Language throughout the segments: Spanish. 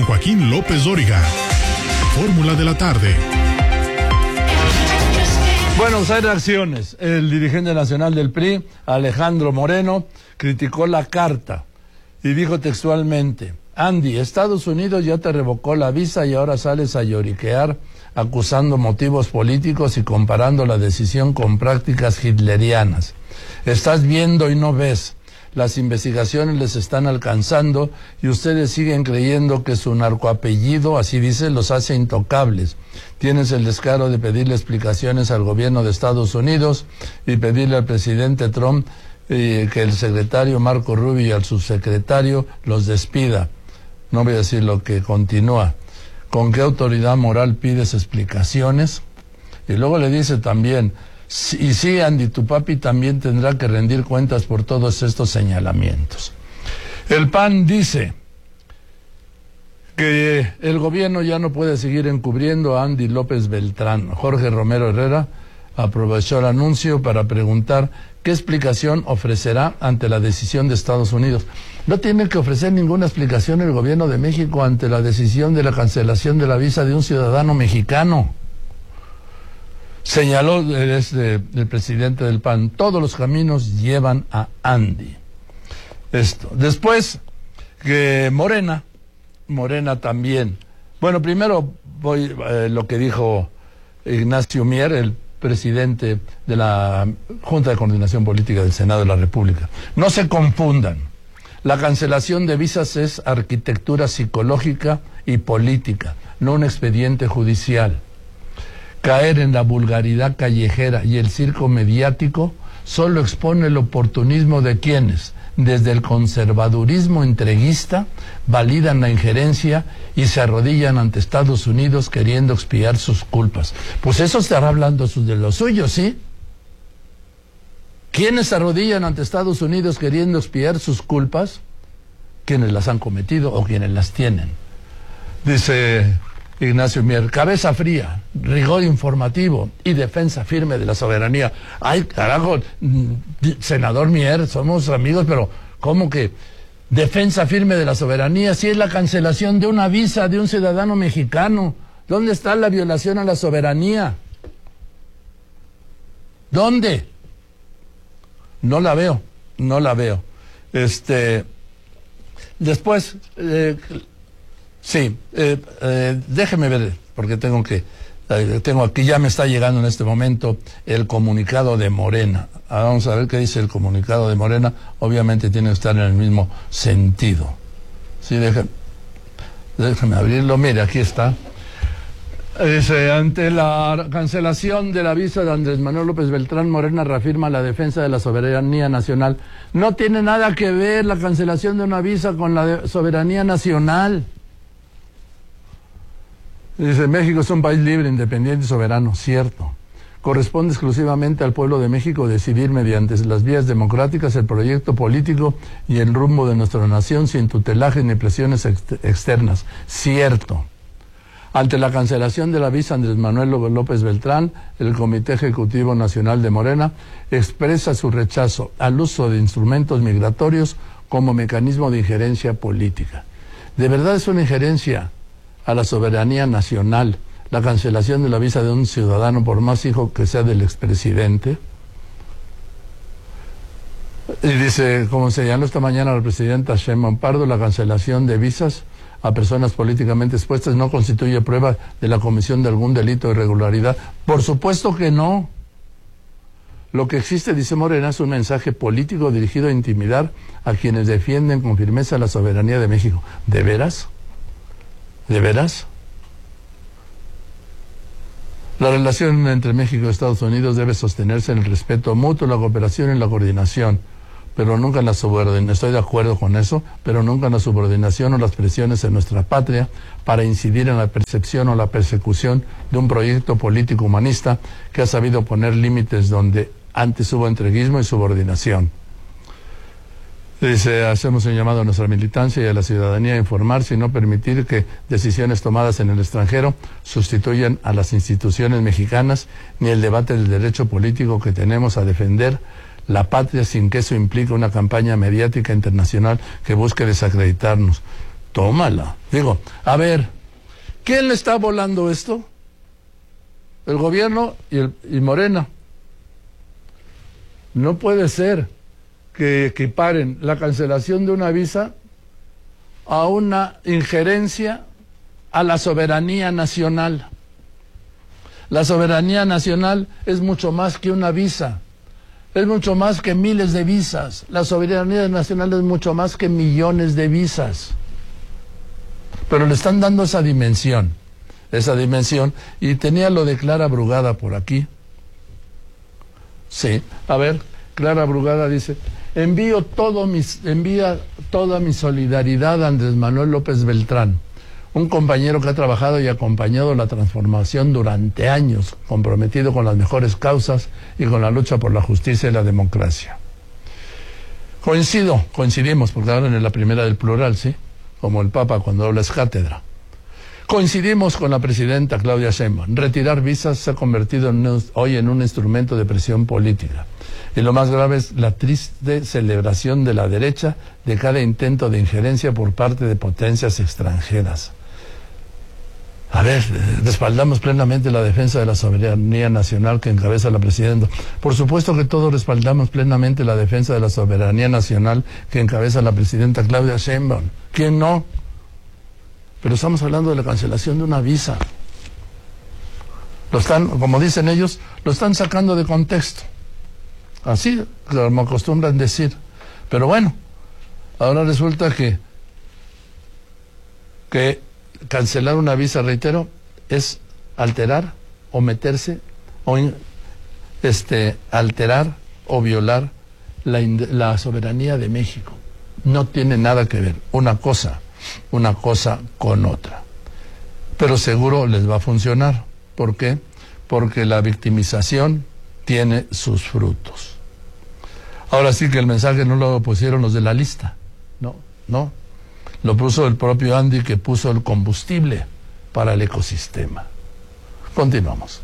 Joaquín López Dóriga. Fórmula de la tarde. Bueno, hay reacciones. El dirigente nacional del PRI, Alejandro Moreno, criticó la carta y dijo textualmente: Andy, Estados Unidos ya te revocó la visa y ahora sales a lloriquear acusando motivos políticos y comparando la decisión con prácticas hitlerianas. Estás viendo y no ves. Las investigaciones les están alcanzando y ustedes siguen creyendo que su narcoapellido, así dice, los hace intocables. Tienes el descaro de pedirle explicaciones al gobierno de Estados Unidos y pedirle al presidente Trump que el secretario Marco Rubio y al subsecretario los despida. No voy a decir lo que continúa. ¿Con qué autoridad moral pides explicaciones? Y luego le dice también: y sí, Andy, tu papi también tendrá que rendir cuentas por todos estos señalamientos. El PAN dice que el gobierno ya no puede seguir encubriendo a Andy López Beltrán. Jorge Romero Herrera aprovechó el anuncio para preguntar qué explicación ofrecerá ante la decisión de Estados Unidos. No tiene que ofrecer ninguna explicación el gobierno de México ante la decisión de la cancelación de la visa de un ciudadano mexicano. Señaló el presidente del PAN: todos los caminos llevan a Andy. Después que Morena también. Bueno, primero voy lo que dijo Ignacio Mier, el presidente de la Junta de Coordinación Política del Senado de la República. No se confundan. La cancelación de visas es arquitectura psicológica y política, no un expediente judicial. Caer en la vulgaridad callejera y el circo mediático solo expone el oportunismo de quienes, desde el conservadurismo entreguista, validan la injerencia y se arrodillan ante Estados Unidos queriendo expiar sus culpas. Pues eso estará hablando de lo suyo, ¿sí? ¿Quiénes se arrodillan ante Estados Unidos queriendo expiar sus culpas? Quienes las han cometido o quienes las tienen. Dice Ignacio Mier: cabeza fría, rigor informativo y defensa firme de la soberanía. Ay, carajo, senador Mier, somos amigos, pero ¿cómo que defensa firme de la soberanía si es la cancelación de una visa de un ciudadano mexicano? ¿Dónde está la violación a la soberanía? ¿Dónde? No la veo. Después, déjeme ver, porque tengo aquí, ya me está llegando en este momento el comunicado de Morena. Vamos a ver qué dice el comunicado de Morena. Obviamente tiene que estar en el mismo sentido. Sí, déjeme abrirlo. Mire, aquí está. Dice: ante la cancelación de la visa de Andrés Manuel López Beltrán, Morena reafirma la defensa de la soberanía nacional. No tiene nada que ver la cancelación de una visa con la soberanía nacional. Dice: México es un país libre, independiente y soberano. Cierto. Corresponde exclusivamente al pueblo de México decidir mediante las vías democráticas el proyecto político y el rumbo de nuestra nación sin tutelajes ni presiones externas. Cierto. Ante la cancelación de la visa Andrés Manuel López Beltrán, el Comité Ejecutivo Nacional de Morena expresa su rechazo al uso de instrumentos migratorios como mecanismo de injerencia política. ¿De verdad es una injerencia a la soberanía nacional la cancelación de la visa de un ciudadano, por más hijo que sea del expresidente? Y dice, como señaló esta mañana la presidenta Sheinbaum Pardo, la cancelación de visas a personas políticamente expuestas no constituye prueba de la comisión de algún delito o irregularidad. Por supuesto que no. Lo que existe, dice Morena, es un mensaje político dirigido a intimidar a quienes defienden con firmeza la soberanía de México. ¿De veras? ¿De veras? La relación entre México y Estados Unidos debe sostenerse en el respeto mutuo, la cooperación y la coordinación, pero nunca en la subordinación. Estoy de acuerdo con eso, pero nunca en la subordinación o las presiones en nuestra patria para incidir en la percepción o la persecución de un proyecto político humanista que ha sabido poner límites donde antes hubo entreguismo y subordinación. Dice, hacemos un llamado a nuestra militancia y a la ciudadanía a informarse y no permitir que decisiones tomadas en el extranjero sustituyan a las instituciones mexicanas ni el debate del derecho político que tenemos a defender la patria sin que eso implique una campaña mediática internacional que busque desacreditarnos. tómala. Digo, a ver, ¿quién le está volando esto? El gobierno y Morena. No puede ser que equiparen la cancelación de una visa a una injerencia a la soberanía nacional. La soberanía nacional es mucho más que una visa, es mucho más que miles de visas. La soberanía nacional es mucho más que millones de visas. Pero le están dando esa dimensión, y tenía lo de Clara Brugada por aquí. Sí, a ver, Clara Brugada dice: envía toda mi solidaridad a Andrés Manuel López Beltrán, un compañero que ha trabajado y acompañado la transformación durante años, comprometido con las mejores causas y con la lucha por la justicia y la democracia. Coincidimos, porque hablan en la primera del plural, ¿sí? Como el Papa cuando habla es cátedra. Coincidimos con la presidenta Claudia Sheinbaum. Retirar visas se ha convertido hoy en un instrumento de presión política. Y lo más grave es la triste celebración de la derecha de cada intento de injerencia por parte de potencias extranjeras. A ver, respaldamos plenamente la defensa de la soberanía nacional que encabeza la presidenta. Por supuesto que todos respaldamos plenamente la defensa de la soberanía nacional que encabeza la presidenta Claudia Sheinbaum. ¿Quién no? Pero estamos hablando de la cancelación de una visa. Lo están, como dicen ellos, lo están sacando de contexto. Así como acostumbran decir. Pero bueno, ahora resulta que cancelar una visa, reitero, es alterar o meterse o alterar o violar la soberanía de México. No tiene nada que ver una cosa con otra. Pero seguro les va a funcionar. ¿Por qué? Porque la victimización tiene sus frutos. Ahora sí que el mensaje no lo pusieron los de la lista. No. Lo puso el propio Andy, que puso el combustible para el ecosistema. Continuamos.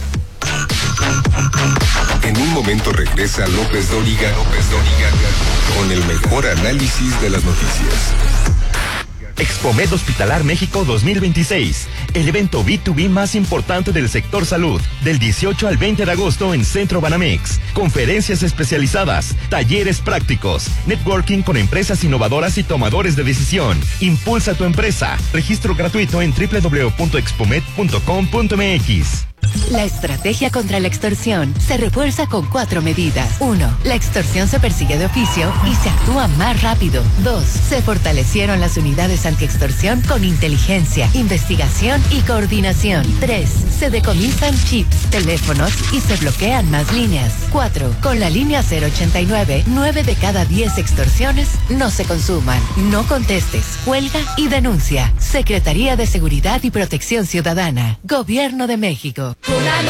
En un momento regresa López Dóriga con el mejor análisis de las noticias. Expomed Hospitalar México 2026, el evento B2B más importante del sector salud, del 18 al 20 de agosto en Centro Banamex. Conferencias especializadas, talleres prácticos, networking con empresas innovadoras y tomadores de decisión. Impulsa tu empresa. Registro gratuito en www.expomed.com.mx. La estrategia contra la extorsión se refuerza con 4 medidas. 1. La extorsión se persigue de oficio y se actúa más rápido. 2. Se fortalecieron las unidades antiextorsión con inteligencia, investigación y coordinación. 3. Se decomisan chips, teléfonos y se bloquean más líneas. 4. Con la línea 089, 9 de cada 10 extorsiones no se consuman. No contestes, cuelga y denuncia. Secretaría de Seguridad y Protección Ciudadana. Gobierno de México.